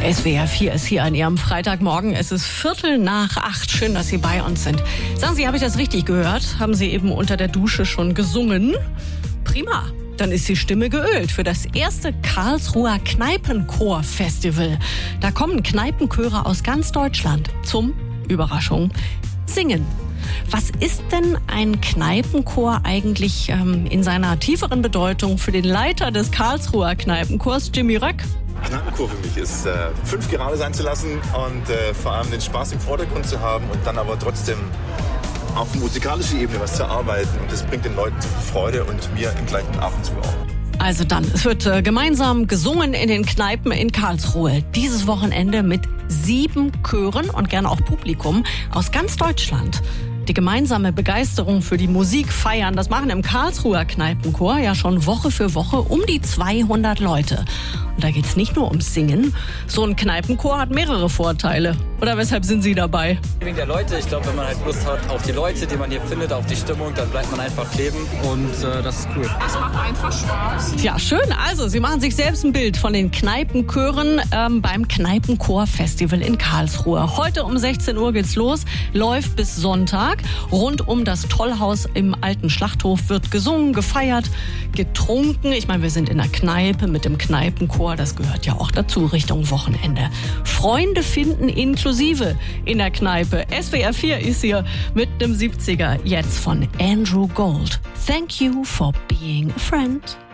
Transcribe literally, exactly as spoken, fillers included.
S W R vier ist hier an Ihrem Freitagmorgen. Es ist Viertel nach acht. Schön, dass Sie bei uns sind. Sagen Sie, habe ich das richtig gehört? Haben Sie eben unter der Dusche schon gesungen? Prima. Dann ist die Stimme geölt für das erste Karlsruher Kneipenchor-Festival. Da kommen Kneipenchöre aus ganz Deutschland zum, Überraschung, Singen. Was ist denn ein Kneipenchor eigentlich ähm, in seiner tieferen Bedeutung für den Leiter des Karlsruher Kneipenchors, Jimmy Röck? Kneipenchor für mich ist, äh, fünf gerade sein zu lassen und äh, vor allem den Spaß im Vordergrund zu haben und dann aber trotzdem auf musikalischer Ebene was zu arbeiten. Und das bringt den Leuten Freude und mir im gleichen Atemzug auch. Also dann, es wird äh, gemeinsam gesungen in den Kneipen in Karlsruhe. Dieses Wochenende mit sieben Chören und gerne auch Publikum aus ganz Deutschland. Die gemeinsame Begeisterung für die Musik feiern, das machen im Karlsruher Kneipenchor ja schon Woche für Woche um die zweihundert Leute. Und da geht's nicht nur ums Singen. So ein Kneipenchor hat mehrere Vorteile. Oder weshalb sind Sie dabei? Wegen der Leute. Ich glaube, wenn man halt Lust hat auf die Leute, die man hier findet, auf die Stimmung, dann bleibt man einfach kleben und äh, das ist cool. Es macht einfach Spaß. Ja, schön. Also, Sie machen sich selbst ein Bild von den Kneipenchören ähm, beim Kneipenchor-Festival in Karlsruhe. Heute um sechzehn Uhr geht's los, läuft bis Sonntag. Rund um das Tollhaus im alten Schlachthof wird gesungen, gefeiert, getrunken. Ich meine, wir sind in der Kneipe mit dem Kneipenchor. Das gehört ja auch dazu Richtung Wochenende. Freunde finden inklusive in der Kneipe. S W R vier ist hier mit einem siebziger jetzt von Andrew Gold. Thank you for being a friend.